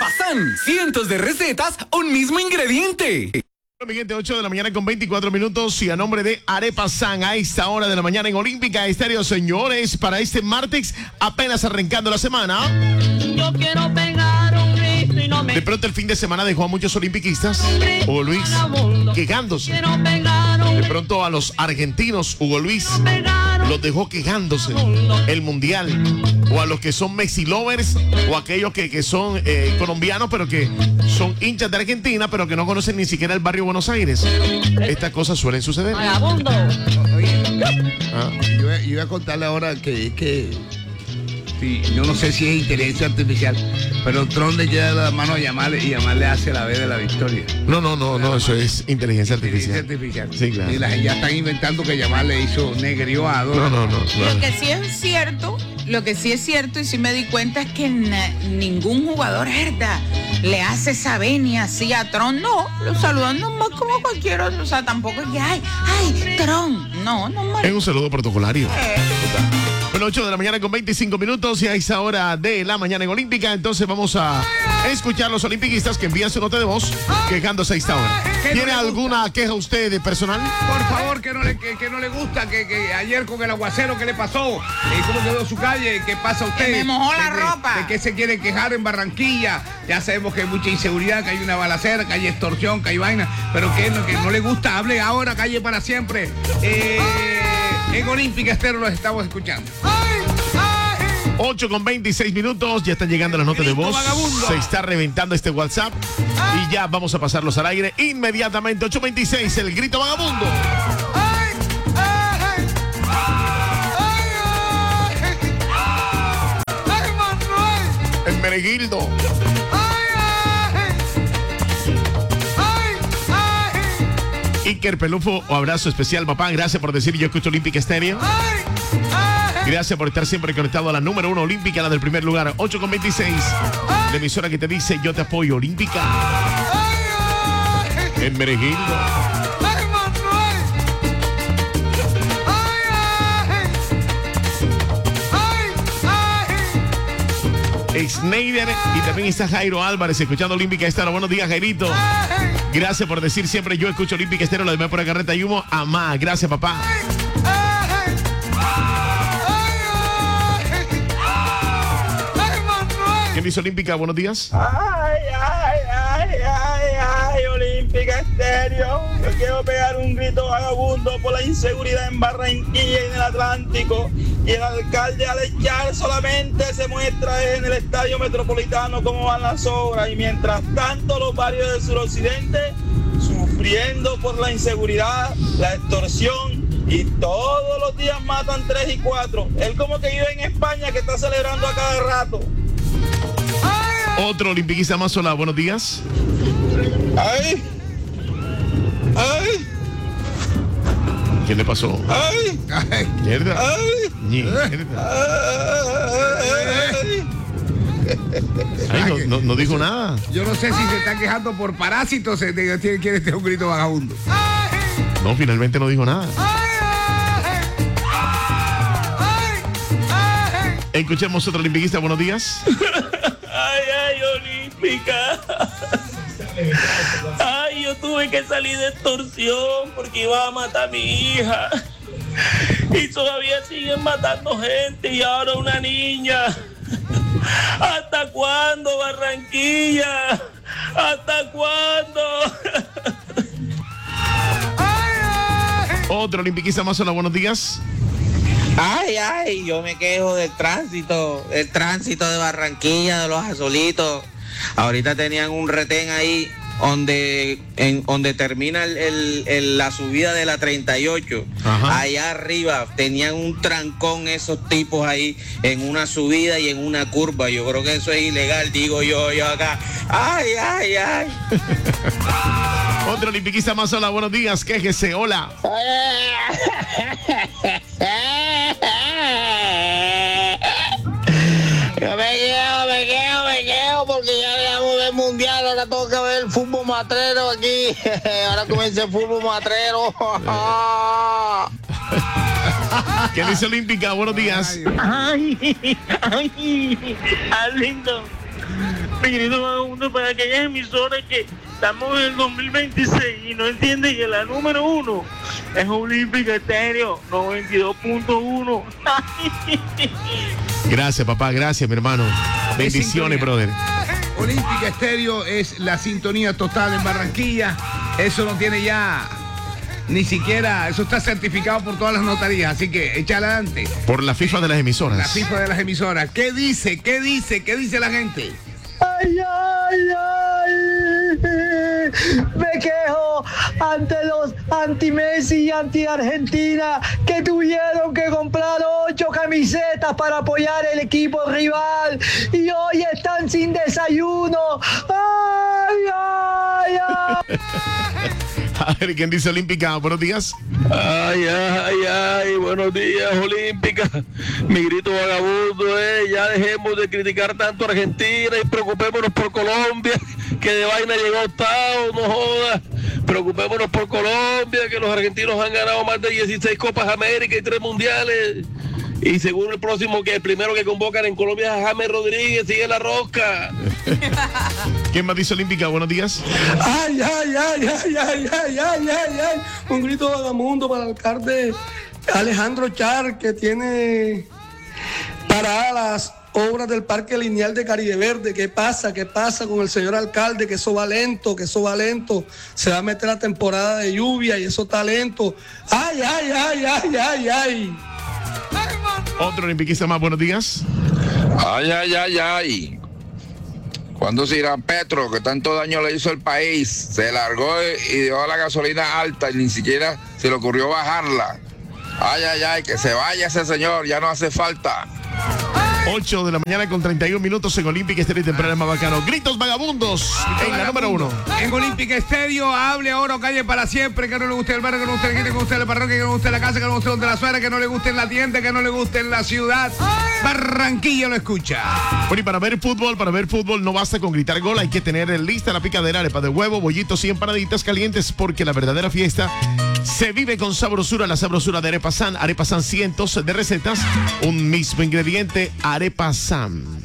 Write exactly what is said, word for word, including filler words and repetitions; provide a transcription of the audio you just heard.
Pazán, cientos de recetas, un mismo ingrediente. Mi gente, ocho de la mañana con veinticuatro minutos y a nombre de Arepa San a esta hora de la mañana en Olímpica Estéreo, señores, para este martes apenas arrancando la semana. Yo quiero pegar un grito y no me... De pronto el fin de semana dejó a muchos olimpiquistas, Hugo Luis, quejándose. Quiero pegar un... De pronto a los argentinos, Hugo Luis, los dejó quejándose el mundial. O a los que son Messi lovers, o aquellos que, que son eh, colombianos, pero que son hinchas de Argentina, pero que no conocen ni siquiera el barrio Buenos Aires. Estas cosas suelen suceder. Vagabundo. Oye, Ah. yo, iba- yo iba a contarle ahora que, que sí, yo no sé si es inteligencia artificial, pero Trump le queda la mano a llamarle y llamarle hace la vez de la victoria. No, no, no, no, eso es inteligencia Inteligencia artificial. artificial. Sí, claro. Y la- ya están inventando que llamarle hizo negrió a No, no, no. Lo claro. que sí es cierto, lo que sí es cierto y sí me di cuenta es que na- ningún jugador, herda, le hace esa venia así a Tron. No, lo saludan nomás como cualquiera. O sea, tampoco es que, ay, ay, Tron. No, no Es un saludo protocolario. Eh. Bueno, ocho de la mañana con veinticinco minutos y a esa hora de la mañana en Olímpica. Entonces vamos a escuchar a los olimpiquistas que envían su nota de voz quejándose a esta hora. ¿Qué no ¿Tiene le gusta? alguna queja usted de personal? Por favor, que no le, que, que no le gusta, que, que ayer con el aguacero que le pasó, eh, cómo quedó su calle, qué pasa a usted. Que me mojó la De que- ropa. De que se quiere quejar en Barranquilla. Ya sabemos que hay mucha inseguridad, que hay una balacera, que hay extorsión, que hay vaina, pero que no, que no le gusta, hable ahora, calle para siempre. Eh, en Olímpica Estéreo los estamos escuchando. ocho con veintiséis minutos, ya están llegando las notas de Grito voz. vagabundo. Se está reventando este WhatsApp y ya vamos a pasarlos al aire inmediatamente. ocho veintiséis, el grito vagabundo. El Mereguildo. Iker Pelufo, o abrazo especial, papá. Gracias por decir yo escucho Olímpica Estéreo. Gracias por estar siempre conectado a la número uno olímpica, la del primer lugar. ocho con veintiséis. La emisora que te dice yo te apoyo, Olímpica. En Meregildo. Schneider y también está Jairo Álvarez escuchando Olímpica Estéreo. Buenos días, Jairito. Gracias por decir siempre yo escucho Olímpica Estéreo, la demás por la carreta y humo. Amá, gracias, papá. ¿Quién dice Olímpica? Buenos días. Ay, ay, ay, ay, ay, Olímpica Estéreo. Yo quiero pegar un grito vagabundo por la inseguridad en Barranquilla y en el Atlántico. Y el alcalde al echar solamente se muestra en el estadio metropolitano cómo van las obras. Y mientras tanto los barrios del suroccidente sufriendo por la inseguridad, la extorsión. Y todos los días matan tres y cuatro. Él como que vive en España que está celebrando a cada rato. Otro olimpiquista más, hola, buenos días. ¡Ay! ¡Ay! ¿Qué le pasó? ¡Ay! Ay, Mierda. ¡Ay! Mierda. ¡Ay! Ay, no, no, no dijo nada. yo no sé si se está quejando por parásitos, se te- tiene quiere este un grito vagabundo. No, finalmente no dijo nada. Escuchemos otro olimpiquista, buenos días. Ay, ay, Olímpica. Ay, yo tuve que salir de extorsión porque iba a matar a mi hija. Y todavía siguen matando gente y ahora una niña. ¿Hasta cuándo, Barranquilla? ¿Hasta cuándo? Otro olimpiquista más, hola, buenos días. Ay, ay, yo me quejo del tránsito, el tránsito de Barranquilla, de los azulitos. Ahorita tenían un retén ahí donde, en, donde termina el, el- el- la subida de la treinta y ocho. Ajá. Allá arriba tenían un trancón esos tipos ahí en una subida y en una curva. Yo creo que eso es ilegal, digo yo, yo acá. Ay, ay, ay. Otro olimpiquista más, hola, buenos días. Quéjese, hola. Yo me quedo, me quedo, me quedo porque ya dejamos del mundial, ahora tengo que ver el fútbol matrero aquí. Ahora comienza el fútbol matrero. ¿Qué dice Olímpica? Buenos días. Ay, ay, ay, lindo. Mi grito vagabundo para aquellas emisoras que estamos en el dos mil veintiséis y no entienden que la número uno es Olímpica Estéreo noventa y dos punto uno. Gracias, papá, gracias, mi hermano. Bendiciones, brother. Olímpica Estéreo es la sintonía total en Barranquilla. Eso no tiene ya ni siquiera, eso está certificado por todas las notarías, así que échale adelante. Por la FIFA de las emisoras. La FIFA de las emisoras. ¿Qué dice? ¿Qué dice? ¿Qué dice la gente? Ay, ay, ay. Me quejo ante los anti-Messi y anti-Argentina que tuvieron que comprar ocho camisetas para apoyar el equipo rival y hoy están sin desayuno. Ay, ay, ay. A ver, ¿quién dice Olímpica? Buenos días. Ay, ay, ay, buenos días, Olímpica. Mi grito vagabundo es, ya dejemos de criticar tanto a Argentina y preocupémonos por Colombia, que de vaina llegó octavo, no jodas. Preocupémonos por Colombia, que los argentinos han ganado más de dieciséis Copas América y tres mundiales. Y según el próximo, que el primero que convocan en Colombia es James Rodríguez, sigue la rosca. ¿Quién más dice Olímpica? Buenos días. Ay, ay, ay, ay, ay, ay, ay, ay, ay. Un grito vagamundo para el alcalde Alejandro Char, que tiene paradas las obras del Parque Lineal de Caribe Verde. ¿Qué pasa? ¿Qué pasa con el señor alcalde? Que eso va lento, que eso va lento. Se va a meter la temporada de lluvia y eso está lento. Ay, ay, ay, ay, ay, ay. Otro olimpiquista más, buenos días. Ay, ay, ay, ay. ¿Cuándo se irá Petro, que tanto daño le hizo al país? Se largó y dejó la gasolina alta y ni siquiera se le ocurrió bajarla. Ay, ay, ay, que se vaya ese señor, ya no hace falta. ocho de la mañana con treinta y un minutos en Olímpica Estéreo y temprano más bacano. Gritos vagabundos en la número uno. En Olímpica Estéreo, hable ahora o calle para siempre. Que no le guste el barrio, que no le guste el guine, que no le guste la parroquia, que no le guste la casa, que no le guste donde la suegra, que no le guste en la tienda, que no le guste en la ciudad. Barranquilla lo escucha. Bueno, y para ver fútbol, para ver fútbol no basta con gritar gol, hay que tener lista la picadera, arepa de huevo, bollitos y empanaditas calientes, porque la verdadera fiesta se vive con sabrosura, la sabrosura de Arepa San. Arepa San, cientos de recetas, un mismo ingrediente, Arepa San.